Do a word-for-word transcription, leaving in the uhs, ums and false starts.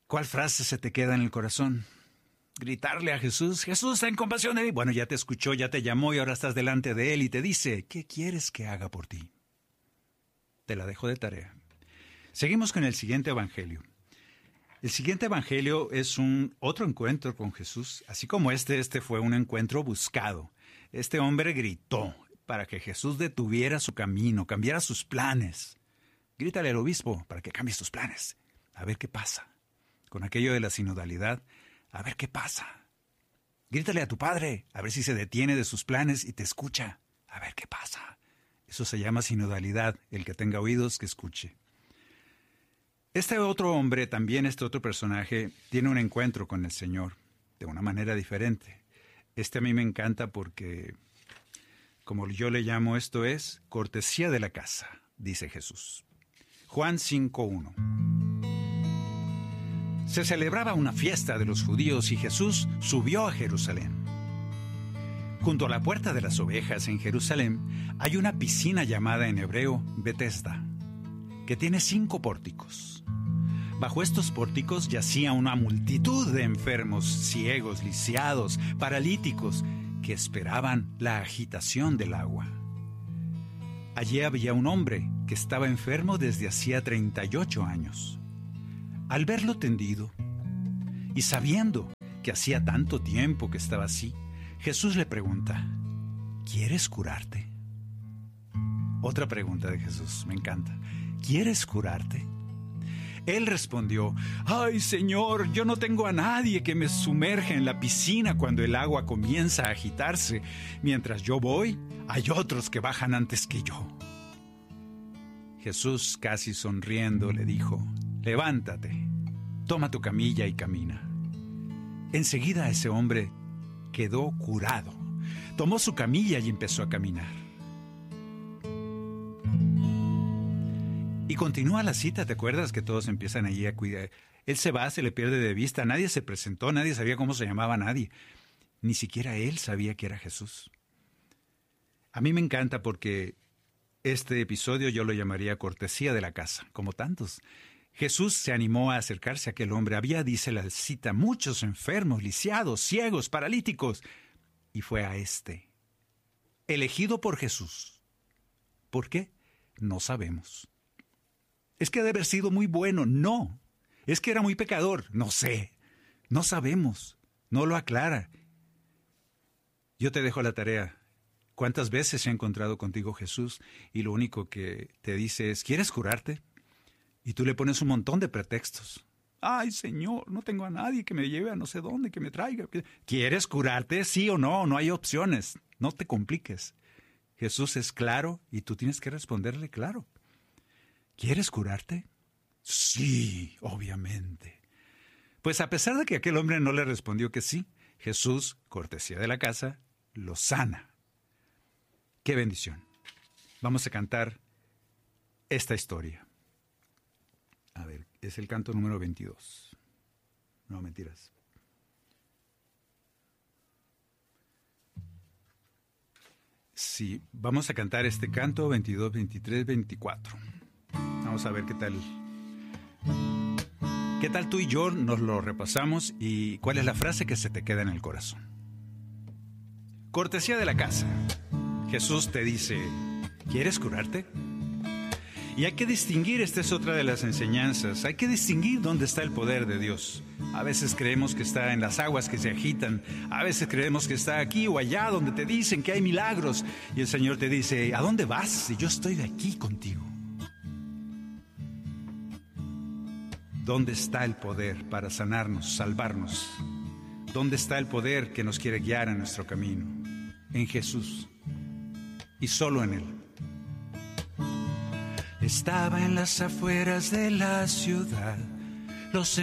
¿Cuál frase se te queda en el corazón? Gritarle a Jesús, Jesús, ten compasión de mí. Bueno, ya te escuchó, ya te llamó y ahora estás delante de Él y te dice, ¿qué quieres que haga por ti? Te la dejo de tarea. Seguimos con el siguiente evangelio. El siguiente evangelio es un otro encuentro con Jesús. Así como este, este fue un encuentro buscado. Este hombre gritó para que Jesús detuviera su camino, cambiara sus planes. Grítale al obispo para que cambie sus planes. A ver qué pasa. Con aquello de la sinodalidad, a ver qué pasa. Grítale a tu padre, a ver si se detiene de sus planes y te escucha. A ver qué pasa. Eso se llama sinodalidad. El que tenga oídos, que escuche. Este otro hombre, también este otro personaje, tiene un encuentro con el Señor de una manera diferente. Este a mí me encanta porque, como yo le llamo, esto es cortesía de la casa, dice Jesús. Juan cinco uno. Se celebraba una fiesta de los judíos y Jesús subió a Jerusalén. Junto a la puerta de las ovejas en Jerusalén hay una piscina llamada en hebreo Betesda, que tiene cinco pórticos. Bajo estos pórticos yacía una multitud de enfermos, ciegos, lisiados, paralíticos, que esperaban la agitación del agua. Allí había un hombre que estaba enfermo desde hacía treinta y ocho años. Al verlo tendido, y sabiendo que hacía tanto tiempo que estaba así, Jesús le pregunta, ¿quieres curarte? Otra pregunta de Jesús, me encanta. ¿Quieres curarte? Él respondió, ¡ay, Señor, yo no tengo a nadie que me sumerja en la piscina cuando el agua comienza a agitarse! Mientras yo voy, hay otros que bajan antes que yo. Jesús, casi sonriendo, le dijo, levántate, toma tu camilla y camina. Enseguida ese hombre quedó curado. Tomó su camilla y empezó a caminar. Y continúa la cita, ¿te acuerdas que todos empiezan allí a cuidar? Él se va, se le pierde de vista, nadie se presentó, nadie sabía cómo se llamaba nadie. Ni siquiera él sabía que era Jesús. A mí me encanta porque este episodio yo lo llamaría cortesía de la casa, como tantos. Jesús se animó a acercarse a aquel hombre. Había, dice la cita, muchos enfermos, lisiados, ciegos, paralíticos. Y fue a este, elegido por Jesús. ¿Por qué? No sabemos. Es que ha de haber sido muy bueno. No. Es que era muy pecador. No sé. No sabemos. No lo aclara. Yo te dejo la tarea. ¿Cuántas veces se ha encontrado contigo Jesús y lo único que te dice es, ¿quieres curarte? Y tú le pones un montón de pretextos. Ay, Señor, no tengo a nadie que me lleve a no sé dónde, que me traiga. ¿Quieres curarte? Sí o no, no hay opciones. No te compliques. Jesús es claro y tú tienes que responderle claro. ¿Quieres curarte? Sí, obviamente. Pues a pesar de que aquel hombre no le respondió que sí, Jesús, cortesía de la casa, lo sana. ¡Qué bendición! Vamos a cantar esta historia. A ver, es el canto número veintidós. No, mentiras. Sí, vamos a cantar este canto veintidós, veintitrés, veinticuatro. Vamos a ver qué tal. ¿Qué tal tú y yo nos lo repasamos y cuál es la frase que se te queda en el corazón? Cortesía de la casa. Jesús te dice, ¿quieres curarte? Y hay que distinguir, esta es otra de las enseñanzas, hay que distinguir dónde está el poder de Dios. A veces creemos que está en las aguas que se agitan, a veces creemos que está aquí o allá donde te dicen que hay milagros. Y el Señor te dice, ¿a dónde vas si yo estoy de aquí contigo? ¿Dónde está el poder para sanarnos, salvarnos? ¿Dónde está el poder que nos quiere guiar en nuestro camino? En Jesús. Y solo en Él. Estaba en las afueras de la ciudad. Los